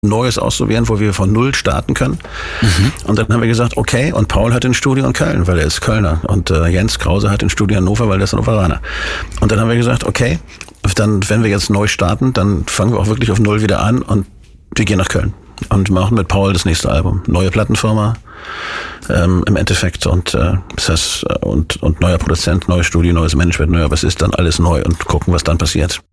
Neues auszuwählen, wo wir von Null starten können. Und dann haben wir gesagt, okay, und Paul hat ein Studio in Köln, weil er ist Kölner. Und Jens Krause hat ein Studio in Hannover, weil er ist Hannoveraner. Und dann haben wir gesagt, okay, dann, wenn wir jetzt neu starten, dann fangen wir auch wirklich auf Null wieder an und wir gehen nach Köln und machen mit Paul das nächste Album. Neue Plattenfirma im Endeffekt und das heißt, und neuer Produzent, neues Studio, neues Management, aber es ist dann alles neu und gucken, was dann passiert.